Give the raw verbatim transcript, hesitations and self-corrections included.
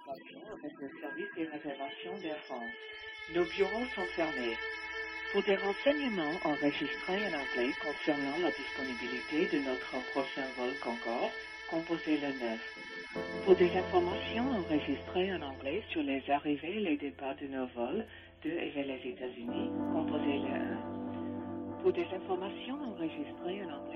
collaboration avec le service des réservations d'Air France. Nos bureaux sont fermés. Pour des renseignements enregistrés en anglais concernant la disponibilité de notre prochain vol Concorde, composez le neuf. Pour des informations enregistrées en anglais sur les arrivées et les départs de nos vols de et vers les États-Unis, composez le un. Pour des informations enregistrées en anglais